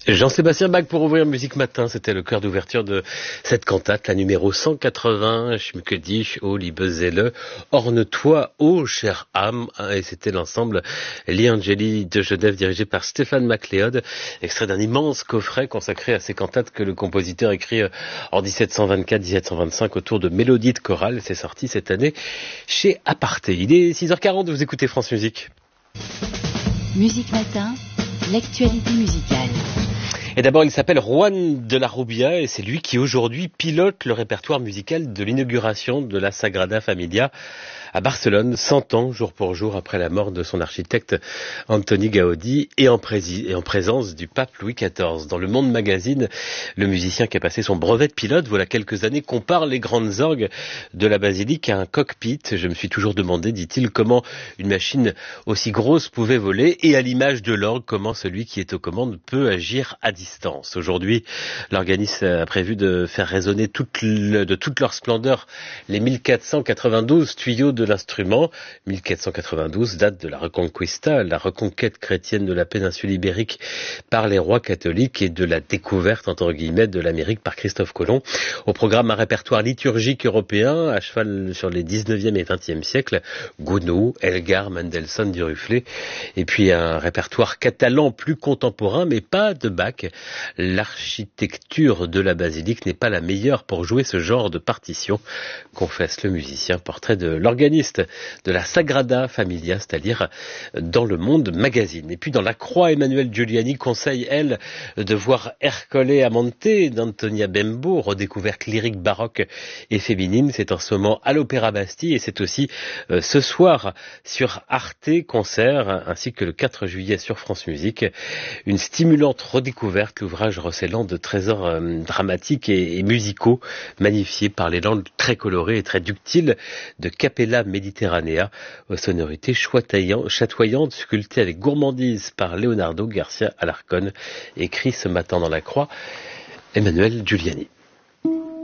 Jean-Sébastien Bach pour ouvrir Musique Matin, c'était le chœur d'ouverture de cette cantate, la numéro 180, Schmücke dich, ô liebe Seele, orne-toi, ô chère âme, et c'était l'ensemble Lee Angeli de Genève dirigé par Stéphane MacLeod, extrait d'un immense coffret consacré à ces cantates que le compositeur écrit en 1724-1725 autour de mélodies de chorale. C'est sorti cette année chez Aparté. Il est 6h40, vous écoutez France Musique. Musique Matin, l'actualité musicale. Et d'abord, il s'appelle Juan de la Rubia et c'est lui qui aujourd'hui pilote le répertoire musical de l'inauguration de la Sagrada Familia à Barcelone, 100 ans jour pour jour après la mort de son architecte Antoni Gaudí et en présence du pape Louis XIV. Dans Le Monde Magazine, le musicien qui a passé son brevet de pilote, voilà quelques années, compare les grandes orgues de la basilique à un cockpit. Je me suis toujours demandé, dit-il, comment une machine aussi grosse pouvait voler et à l'image de l'orgue, comment celui qui est aux commandes peut agir à distance. Aujourd'hui, l'organisme a prévu de faire résonner de toute leur splendeur les 1492 tuyaux de l'instrument. 1492 date de la Reconquista, la reconquête chrétienne de la péninsule ibérique par les rois catholiques et de la découverte, entre guillemets, de l'Amérique par Christophe Colomb. Au programme, un répertoire liturgique européen à cheval sur les 19e et 20e siècles, Gounod, Elgar, Mendelssohn, Duruflé, et puis un répertoire catalan plus contemporain, mais pas de Bach. L'architecture de la basilique n'est pas la meilleure pour jouer ce genre de partition, confesse le musicien. Portrait de l'organiste de la Sagrada Familia, c'est-à-dire dans Le Monde Magazine. Et puis dans La Croix, Emmanuelle Giuliani conseille, elle, de voir Ercole Amante d'Antonia Bembo, redécouverte lyrique baroque et féminine. C'est en ce moment à l'Opéra Bastille et c'est aussi ce soir sur Arte Concert, ainsi que le 4 juillet sur France Musique. Une stimulante redécouverte, l'ouvrage recélant de trésors dramatiques et musicaux, magnifiés par les langues très colorées et très ductiles de Capella Mediterranea, aux sonorités chatoyantes, sculptées avec gourmandise par Leonardo Garcia Alarcón, écrit ce matin dans La Croix, Emmanuelle Giuliani.